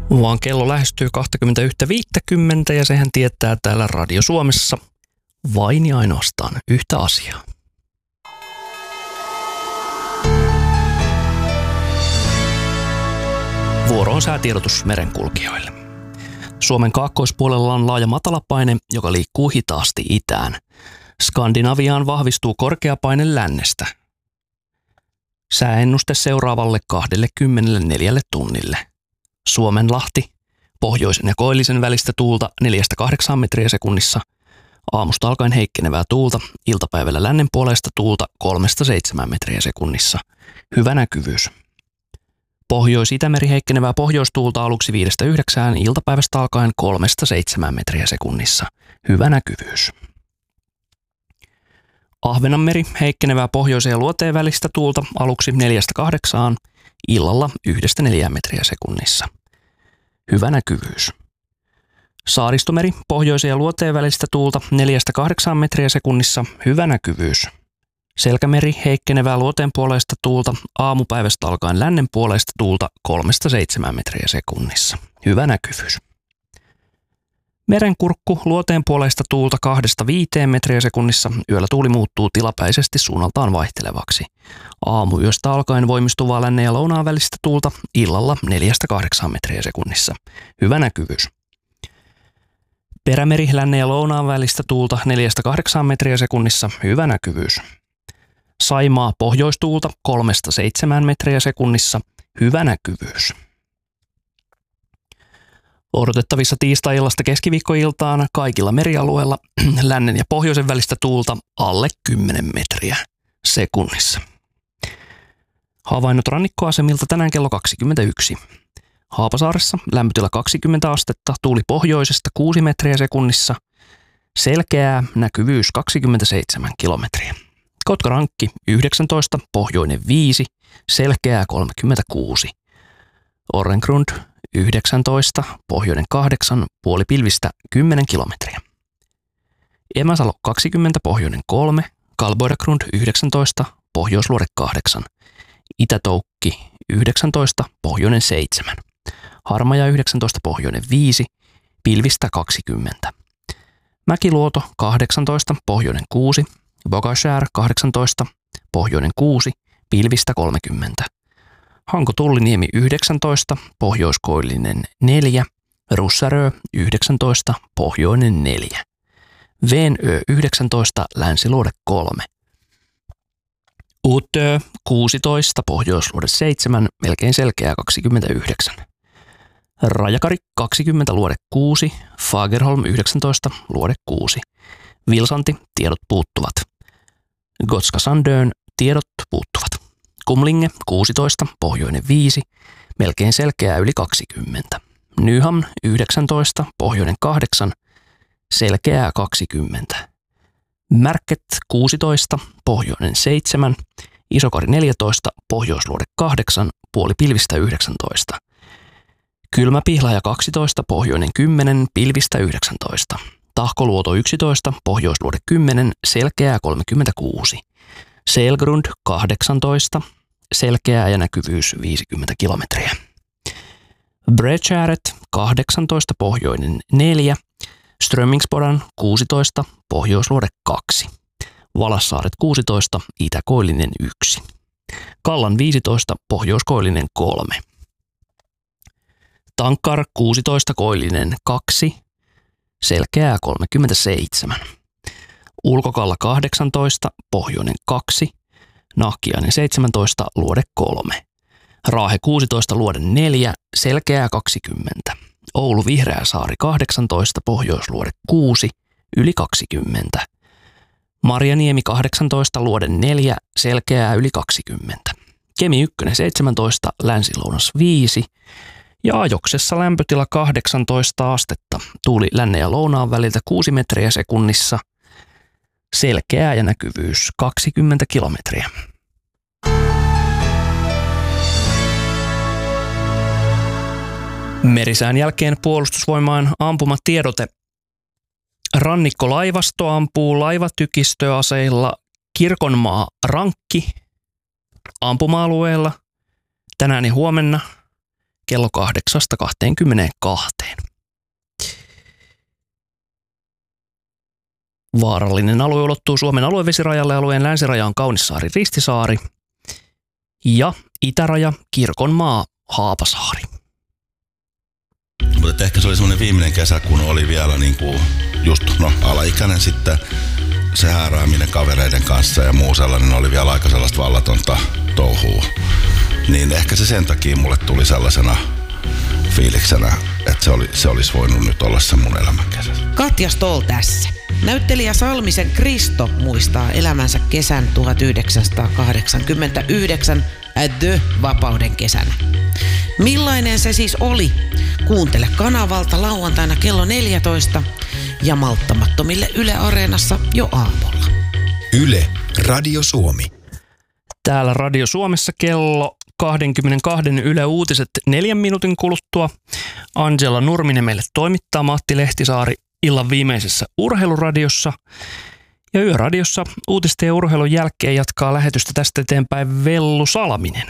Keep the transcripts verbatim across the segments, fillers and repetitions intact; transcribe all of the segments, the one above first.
Vaan kello lähestyy kaksikymmentäyksi viisikymmentä ja sehän tietää täällä Radio Suomessa vain ja ainoastaan yhtä asiaa. Vuoro on säätiedotus merenkulkijoille. Suomen kaakkoispuolella on laaja matalapaine, joka liikkuu hitaasti itään. Skandinaviaan vahvistuu korkeapaine lännestä. Sääennuste seuraavalle kaksikymmentäneljä tunnille. Suomenlahti, pohjoisen ja koillisen välistä tuulta neljästä kahdeksaan metriä sekunnissa. Aamusta alkaen heikkenevää tuulta, iltapäivällä lännen puolesta tuulta kolmesta seitsemään metriä sekunnissa. Hyvä näkyvyys. Pohjois-Itämeri heikkenevää pohjoistuulta aluksi viidestä yhdeksään, iltapäivästä alkaen kolmesta seitsemään metriä sekunnissa. Hyvä näkyvyys. Ahvenanmeri heikkenevää pohjoiseen ja luoteen välistä tuulta aluksi neljästä kahdeksaan, illalla yhdestä neljään metriä sekunnissa. Hyvä näkyvyys. Saaristomeri pohjoiseen ja luoteen välistä tuulta neljästä kahdeksaan metriä sekunnissa. Hyvä näkyvyys. Selkämeri heikkenevää luoteen puolesta tuulta aamupäivästä alkaen lännen puolesta tuulta kolmesta seitsemään metriä sekunnissa. Hyvä näkyvyys. Merenkurkku luoteen puolesta tuulta kahdesta viiteen metriä sekunnissa. Yöllä tuuli muuttuu tilapäisesti suunnaltaan vaihtelevaksi. Aamuyöstä alkaen voimistuvaa lännen ja lounaan välistä tuulta illalla neljästä kahdeksaan metriä sekunnissa. Hyvä näkyvyys. Perämeri lännen ja lounaan välistä tuulta neljästä kahdeksaan metriä sekunnissa. Hyvä näkyvyys. Saimaa pohjoistuulta kolmesta seitsemään metriä sekunnissa. Hyvä näkyvyys. Odotettavissa tiistai-illasta keskiviikkoiltaan kaikilla merialueilla lännen ja pohjoisen välistä tuulta alle kymmenen metriä sekunnissa. Havainnot rannikkoasemilta tänään kello kaksikymmentäyksi. Haapasaaressa lämpötila kaksikymmentä astetta, tuuli pohjoisesta kuusi metriä sekunnissa. Selkeää, näkyvyys kaksikymmentäseitsemän kilometriä. Kotkarankki yhdeksäntoista, pohjoinen viisi, selkeää kolmekymmentäkuusi. Orrengrund yhdeksäntoista, pohjoinen kahdeksan, puoli pilvistä kymmenen kilometriä. Emäsalo kaksikymmentä, pohjoinen kolme, Kalboidagrund yhdeksäntoista, pohjoisluode kahdeksan. Itätoukki yhdeksäntoista, pohjoinen seitsemän. Harmaja yhdeksäntoista, pohjoinen viisi, pilvistä kaksikymmentä. Mäkiluoto kahdeksantoista, pohjoinen kuusi, Bogashär kahdeksantoista, pohjoinen kuusi, pilvistä kolmekymmentä. Hanko-Tulliniemi yhdeksäntoista, pohjoiskoillinen neljä, Russarö yhdeksäntoista, pohjoinen neljä. Veenö yhdeksäntoista, länsiluode kolme. Utö kuusitoista, pohjoisluode seitsemän, melkein selkeää kaksikymmentäyhdeksän. Rajakari kaksikymmentä, luode kuusi, Fagerholm yhdeksäntoista, luode kuusi. Vilsanti, tiedot puuttuvat. Gotska Sandön, tiedot puuttuvat. Kumlinge kuusitoista, pohjoinen viisi, melkein selkeää yli kaksikymmentä. Nyhamn yhdeksäntoista, pohjoinen kahdeksan, selkeää kaksikymmentä. Märket kuusitoista, pohjoinen seitsemän, Isokari neljätoista, pohjoisluode kahdeksan, puoli pilvistä yhdeksäntoista. Kylmäpihlaja kaksitoista, pohjoinen kymmenen, pilvistä yhdeksäntoista. Tahkoluoto yksitoista, pohjoisluode kymmenen, selkeää kolmekymmentäkuusi. Selgrund kahdeksantoista, selkeää ja näkyvyys viisikymmentä kilometriä. Bredgäret kahdeksantoista, pohjoinen neljä, Strömmingsbodan kuusitoista, pohjoisluode kaksi. Valassaaret kuusitoista, itäkoillinen yksi. Kallan viisitoista, pohjoiskoillinen kolme. Tankar kuusitoista, koillinen kaksi, selkeää kolmekymmentäseitsemän. Ulkokalla kahdeksantoista, pohjoinen kaksi, Nahkiainen seitsemäntoista, luode kolme. Raahe kuusitoista, luode neljä, selkeää kaksikymmentä. Oulu Vihreäsaari kahdeksantoista, pohjoisluode kuusi, yli kaksikymmentä. Marjaniemi kahdeksantoista, luode neljä, selkeää yli kaksikymmentä. Kemi yksi seitsemäntoista, länsilounas viisi. Ja Ajoksessa lämpötila kahdeksantoista astetta, tuuli lännen ja lounaan väliltä kuusi metriä sekunnissa. Selkeää ja näkyvyys kaksikymmentä kilometriä. Merisään jälkeen puolustusvoimain ampumatiedote. Rannikkolaivasto ampuu laivatykistöaseilla Kirkonmaa Rankki ampuma-alueella tänään ja huomenna kello kahdeksasta kaksikymmentäkaksi. Vaarallinen alue ulottuu Suomen aluevesirajalle. Alueen länsiraja on Kaunissaari Ristisaari ja itäraja Kirkonmaa Haapasaari. Mutta ehkä se oli semmoinen viimeinen kesä, kun oli vielä niin kuin just no, alaikäinen sitten. Se häärääminen kavereiden kanssa ja muu sellainen oli vielä aika sellaista vallatonta touhua. Niin ehkä se sen takia mulle tuli sellaisena fiiliksenä, että se, oli, se olisi voinut nyt olla se mun elämän kesä. Katja Stoll tässä. Näyttelijä Salmisen Kristo muistaa elämänsä kesän tuhatyhdeksänsataakahdeksankymmentäyhdeksän The-vapauden kesänä. Millainen se siis oli? Kuuntele kanavalta lauantaina kello neljätoista ja malttamattomille Yle Areenassa jo aamulla. Yle, Radio Suomi. Täällä Radio Suomessa kello kaksikymmentäkaksi Yle Uutiset neljän minuutin kuluttua. Angela Nurminen meille toimittaa, Matti Lehtisaari illan viimeisessä urheiluradiossa. Ja Yöradiossa uutisten ja urheilun jälkeen jatkaa lähetystä tästä eteenpäin Vellu Salminen.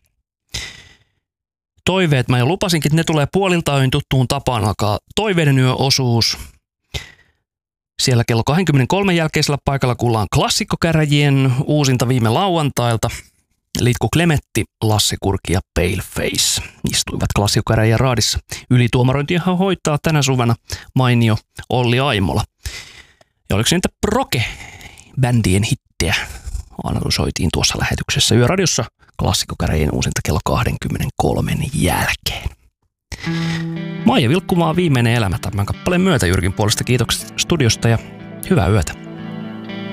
Toiveet, mä jo lupasinkin, että ne tulee puolilta öin tuttuun tapaan, alkaa Toiveiden yöosuus. Siellä kello kaksikymmentäkolme jälkeisellä paikalla kuullaan klassikkokäräjien uusinta viime lauantailta. Litku Klemetti, Lassi Kurki ja Paleface istuivat klassikkokäräjien raadissa. Ylituomarointiahan hoitaa tänä suvena mainio Olli Aimola. Ja oliko se niitä proke-bändien hittejä? Analysoitiin tuossa lähetyksessä Yöradiossa klassikkokäräjien uusinta kello kaksikymmentäkolme jälkeen. Maija Vilkkumaa, Viimeinen elämä tämän kappaleen myötä Jyrkin puolesta. Kiitokset studiosta ja hyvää yötä.